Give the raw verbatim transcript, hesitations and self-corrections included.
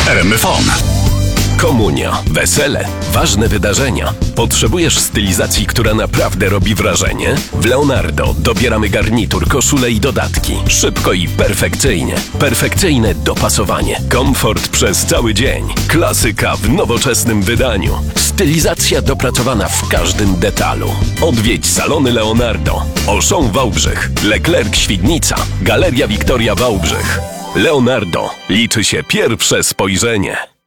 RMFON. Komunia, wesele, ważne wydarzenia. Potrzebujesz stylizacji, która naprawdę robi wrażenie? W Leonardo dobieramy garnitur, koszule i dodatki. Szybko i perfekcyjnie. Perfekcyjne dopasowanie. Komfort przez cały dzień. Klasyka w nowoczesnym wydaniu. Stylizacja dopracowana w każdym detalu. Odwiedź salony Leonardo. Auchan Wałbrzych, Leclerc Świdnica, Galeria Wiktoria Wałbrzych. Leonardo. Liczy się pierwsze spojrzenie.